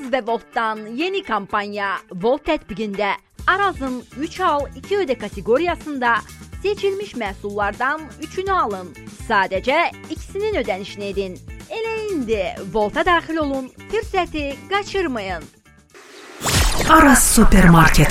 və Voltdan yeni kampanya Volt tətbiqində Arazın 3 al 2 ödə kateqoriyasında seçilmiş məhsullardan 3-ünü alın. Sadəcə ikisinin ödənişini edin. Elə indi Volta daxil olun, fürsəti qaçırmayın. Araz Supermarket.